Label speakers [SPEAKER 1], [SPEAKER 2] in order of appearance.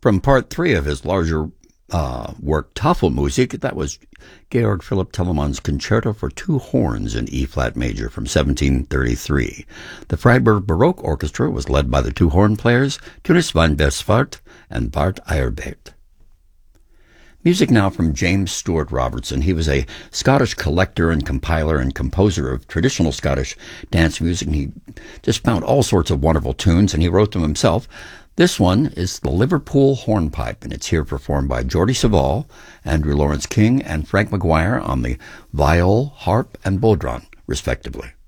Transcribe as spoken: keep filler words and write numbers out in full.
[SPEAKER 1] From part three of his larger uh, work Tafelmusik, that was Georg Philipp Telemann's Concerto for Two Horns in E-flat major from seventeen thirty-three. The Freiburg Baroque Orchestra was led by the two horn players, Tunis van Bersvaart and Bart Eyerbeert. Music now from James Stewart Robertson. He was a Scottish collector and compiler and composer of traditional Scottish dance music. And he just found all sorts of wonderful tunes, and he wrote them himself. This one is the Liverpool Hornpipe, and it's here performed by Geordie Savall, Andrew Lawrence King, and Frank McGuire on the viol, harp, and bodhran, respectively.